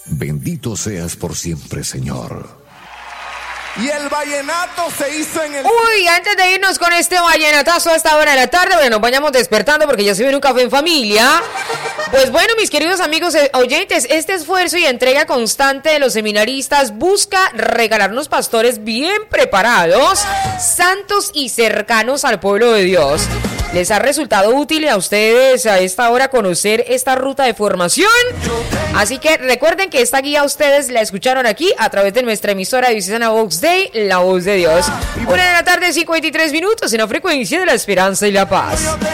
Bendito seas por siempre, Señor. Y el vallenato se hizo en el... Uy, antes de irnos con este vallenatazo a esta hora de la tarde, bueno, nos vayamos despertando porque ya se viene un café en familia. Pues bueno, mis queridos amigos oyentes, este esfuerzo y entrega constante de los seminaristas busca regalarnos pastores bien preparados, santos y cercanos al pueblo de Dios. ¿Les ha resultado útil a ustedes a esta hora conocer esta ruta de formación? Así que recuerden que esta guía ustedes la escucharon aquí a través de nuestra emisora diocesana Vox Dei, La Voz de Dios. 1 de la tarde, 53 minutos en la frecuencia de la esperanza y la paz.